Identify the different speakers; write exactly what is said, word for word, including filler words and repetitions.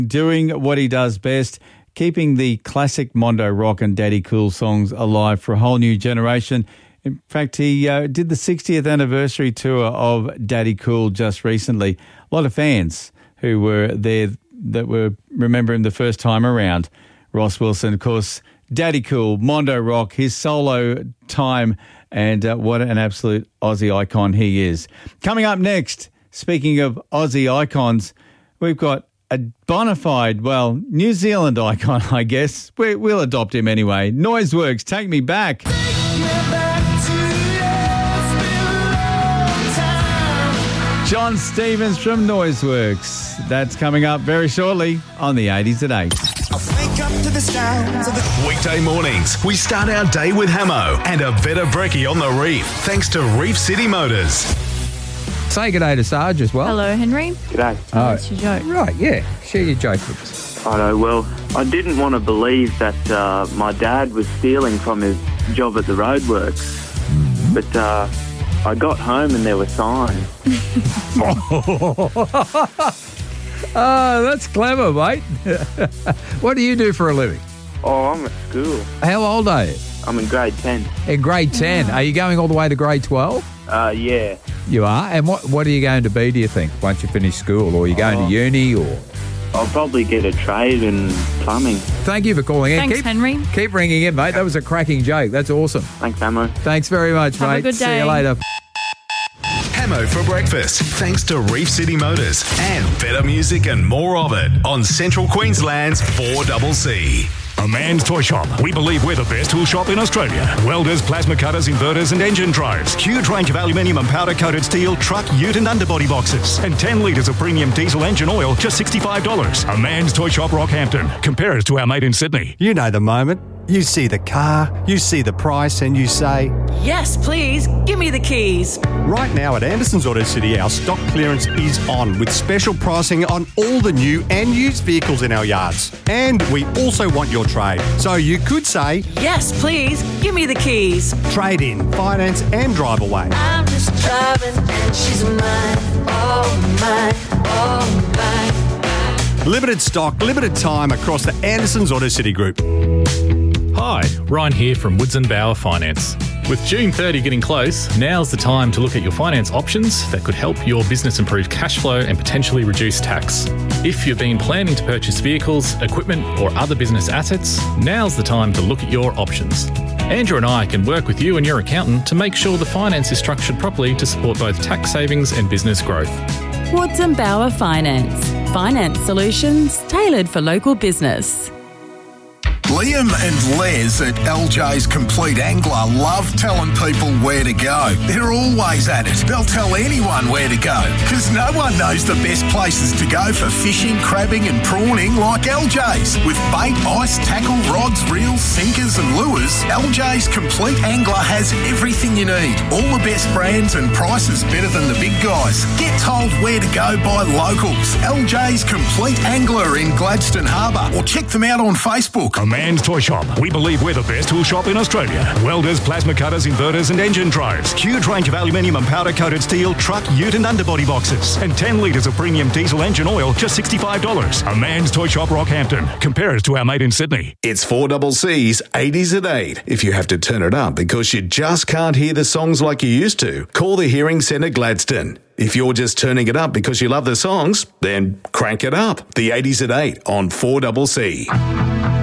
Speaker 1: Doing what he does best, keeping the classic Mondo Rock and Daddy Cool songs alive for a whole new generation. In fact, he uh, did the sixtieth anniversary tour of Daddy Cool just recently. A lot of fans who were there that were remembering the first time around. Ross Wilson, of course, Daddy Cool, Mondo Rock, his solo time, and uh, what an absolute Aussie icon he is. Coming up next, speaking of Aussie icons, we've got a bona fide, well, New Zealand icon, I guess. We, we'll adopt him anyway. Noiseworks, Take Me Back. Take me back to yes, John Stevens from Noiseworks. That's coming up very shortly on the eighties at eight.
Speaker 2: Wake up to the sounds of the weekday mornings. We start our day with Hamo and a better brekkie on the reef, thanks to Reef City Motors.
Speaker 3: Say good day to Sarge as well.
Speaker 4: Hello, Henry.
Speaker 5: G'day.
Speaker 3: Oh,
Speaker 4: What's your joke?
Speaker 3: Right, yeah. Share your joke with us.
Speaker 5: I know, well, I didn't want to believe that uh, my dad was stealing from his job at the roadworks, mm-hmm. but uh, I got home and there were signs.
Speaker 3: Oh, that's clever, mate. What do you do for a living?
Speaker 5: Oh, I'm at school.
Speaker 3: How old are you?
Speaker 5: I'm in grade ten.
Speaker 3: In grade ten. Are you going all the way to grade twelve?
Speaker 5: Uh, yeah.
Speaker 3: You are? And what, what are you going to be, do you think, once you finish school? Or are you going
Speaker 5: oh,
Speaker 3: to uni? Or
Speaker 5: I'll probably get a trade in plumbing.
Speaker 3: Thank you for calling in.
Speaker 4: Thanks,
Speaker 3: keep,
Speaker 4: Henry.
Speaker 3: Keep ringing in, mate. That was a cracking joke. That's awesome.
Speaker 5: Thanks, Hamo.
Speaker 3: Thanks very much,
Speaker 4: Have
Speaker 3: mate.
Speaker 4: a good
Speaker 3: See
Speaker 4: day.
Speaker 3: you later.
Speaker 2: Hamo for breakfast, thanks to Reef City Motors and better music and more of it on Central Queensland's four C C.
Speaker 6: A Man's Toy Shop. We believe we're the best tool shop in Australia. Welders, plasma cutters, inverters and engine drives. Huge range of aluminium and powder-coated steel, truck, ute and underbody boxes. And ten litres of premium diesel engine oil, just sixty-five dollars. A Man's Toy Shop, Rockhampton. Compare us to our mate in Sydney.
Speaker 7: You know the moment. You see the car, you see the price and you say,
Speaker 8: yes, please, give me the keys.
Speaker 7: Right now at Anderson's Auto City, our stock clearance is on with special pricing on all the new and used vehicles in our yards. And we also want your trade. So you could say,
Speaker 8: yes, please, give me the keys.
Speaker 7: Trade in, finance and drive away.
Speaker 9: I'm just driving and she's mine, oh mine, oh mine.
Speaker 7: Limited stock, limited time across the Anderson's Auto City Group.
Speaker 10: Hi, Ryan here from Woods and Bower Finance. With June thirtieth getting close, now's the time to look at your finance options that could help your business improve cash flow and potentially reduce tax. If you've been planning to purchase vehicles, equipment or other business assets, now's the time to look at your options. Andrew and I can work with you and your accountant to make sure the finance is structured properly to support both tax savings and business growth.
Speaker 11: Woods and Bower Finance. Finance solutions tailored for local business.
Speaker 12: Liam and Les at L J's Complete Angler love telling people where to go. They're always at it. They'll tell anyone where to go because no one knows the best places to go for fishing, crabbing and prawning like L J's. With bait, ice, tackle, rods, reels, sinkers and lures, L J's Complete Angler has everything you need. All the best brands and prices better than the big guys. Get told where to go by locals. L J's Complete Angler in Gladstone Harbour or check them out on Facebook.
Speaker 6: A Man's Toy Shop. We believe we're the best tool shop in Australia. Welders, plasma cutters, inverters and engine drives. Huge range of aluminium and powder-coated steel, truck, ute and underbody boxes. And ten litres of premium diesel engine oil, just sixty-five dollars. A Man's Toy Shop, Rockhampton. Compare us to our mate in Sydney.
Speaker 2: It's four C C's eighties at eight. If you have to turn it up because you just can't hear the songs like you used to, call the Hearing Centre Gladstone. If you're just turning it up because you love the songs, then crank it up. The eighties at eight on four C C.